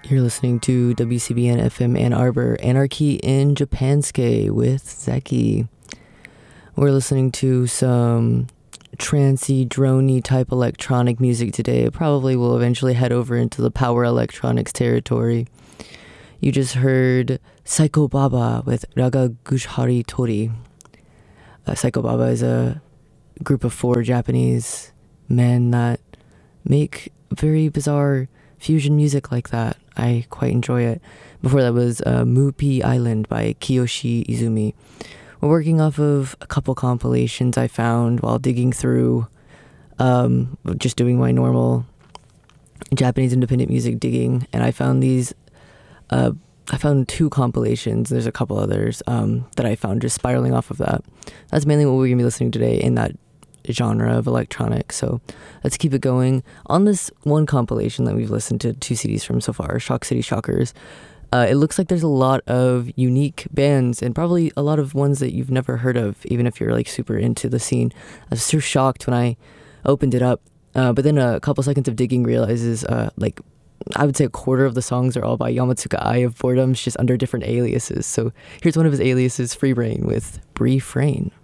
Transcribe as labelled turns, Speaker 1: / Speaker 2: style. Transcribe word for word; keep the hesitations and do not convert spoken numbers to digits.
Speaker 1: You're listening to W C B N F M Ann Arbor, Anarchy in Japanske with Zeki. We're listening to some trancey, droney type electronic music today. It probably will eventually head over into the power electronics territory. You just heard Psycho Baba with Raga Gushari Tori. Uh, Psycho Baba is a group of four Japanese men that make very bizarre fusion music like that. I quite enjoy it. Before that was uh, Mupi Island by Kiyoshi Izumi. We're working off of a couple compilations I found while digging through, um, just doing my normal Japanese independent music digging, and I found these, uh, I found two compilations. There's a couple others um, that I found just spiraling off of that. That's mainly what we're going to be listening to today in that genre of electronic. So let's keep it going. On this one compilation that we've listened to two C Ds from so far, Shock City Shockers, uh, it looks like there's a lot of unique bands and probably a lot of ones that you've never heard of, even if you're like super into the scene. I was so shocked when I opened it up, uh, but then a couple seconds of digging realizes uh, like I would say a quarter of the songs are all by Yamatsuka Eye of Boredoms, just under different aliases. So here's one of his aliases, Free Brain, with Brief Rain.